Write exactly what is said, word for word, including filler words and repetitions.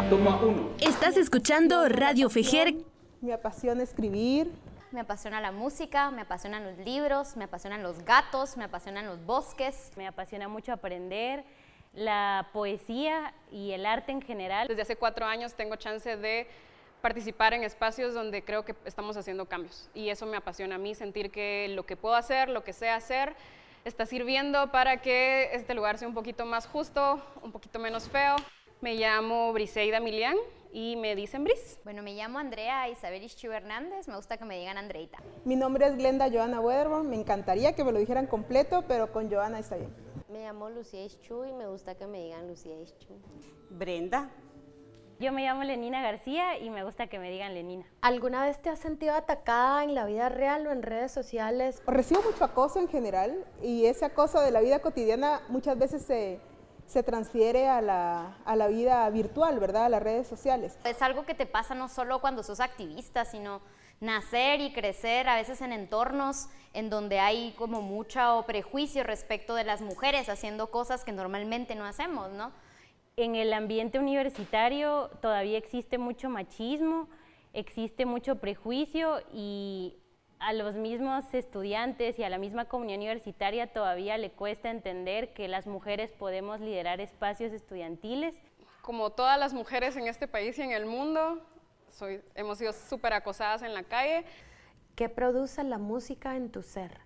Toma uno. Estás escuchando Radio Fejer. Me apasiona escribir. Me apasiona la música, me apasionan los libros, me apasionan los gatos, me apasionan los bosques. Me apasiona mucho aprender la poesía y el arte en general. Desde hace cuatro años tengo chance de participar en espacios donde creo que estamos haciendo cambios y eso me apasiona a mí, sentir que lo que puedo hacer, lo que sé hacer, está sirviendo para que este lugar sea un poquito más justo, un poquito menos feo. Me llamo Briseida Milián y me dicen Bris. Bueno, me llamo Andrea Isabel Ischiu Hernández, me gusta que me digan Andreita. Mi nombre es Glenda Joana Wedderburn, me encantaría que me lo dijeran completo, pero con Joana está bien. Me llamo Lucía Ischiu y me gusta que me digan Lucía Ischiu. Brenda. Yo me llamo Lenina García y me gusta que me digan Lenina. ¿Alguna vez te has sentido atacada en la vida real o en redes sociales? Recibo mucho acoso en general y ese acoso de la vida cotidiana muchas veces se, se transfiere a la, a la vida virtual, ¿verdad? A las redes sociales. Es algo que te pasa no solo cuando sos activista, sino nacer y crecer a veces en entornos en donde hay como mucho prejuicio respecto de las mujeres haciendo cosas que normalmente no hacemos, ¿no? En el ambiente universitario todavía existe mucho machismo, existe mucho prejuicio y a los mismos estudiantes y a la misma comunidad universitaria todavía le cuesta entender que las mujeres podemos liderar espacios estudiantiles. Como todas las mujeres en este país y en el mundo, soy, hemos sido súper acosadas en la calle. ¿Qué produce la música en tu ser?